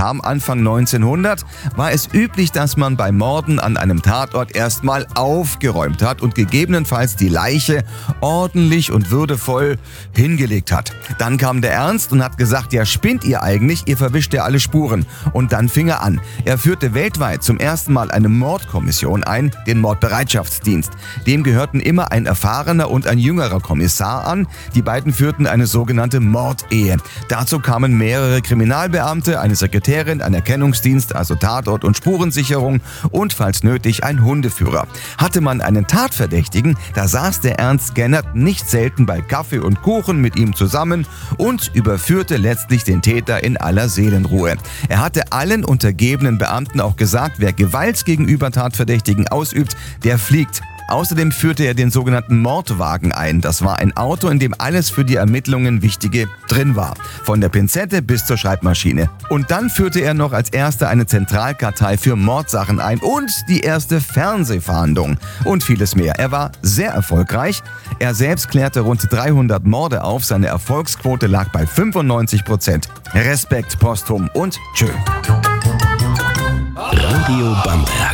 kam, Anfang 1900, war es üblich, dass man bei Morden an einem Tatort erstmal aufgeräumt hat und gegebenenfalls die Leiche ordentlich und würdevoll hingelegt hat. Dann kam der Ernst und hat gesagt, ja, spinnt ihr eigentlich, ihr verwischt ja alle Spuren. Und dann fing er an. Er führte weltweit zum ersten Mal eine Mordkommission ein, den Mordbereitschaftsdienst. Dem gehörten immer ein erfahrener und ein jüngerer Kommissar an. Die beiden führten eine sogenannte Mordehe. Dazu kamen mehrere Kriminalbeamte, eine Sekretärin, ein Erkennungsdienst, also Tatort- und Spurensicherung und falls nötig ein Hundeführer. Hatte man einen Tatverdächtigen, da saß der Ernst Gennert nicht selten bei Kaffee und Kuchen mit ihm zusammen und überführte letztlich den Täter in aller Seelenruhe. Er hatte allen untergebenen Beamten auch gesagt, wer Gewalt gegenüber Tatverdächtigen ausübt, der fliegt. Außerdem führte er den sogenannten Mordwagen ein. Das war ein Auto, in dem alles für die Ermittlungen Wichtige drin war. Von der Pinzette bis zur Schreibmaschine. Und dann führte er noch als erster eine Zentralkartei für Mordsachen ein und die erste Fernsehfahndung und vieles mehr. Er war sehr erfolgreich. Er selbst klärte rund 300 Morde auf. Seine Erfolgsquote lag bei 95%. Respekt posthum und tschö. Radio Bamberg.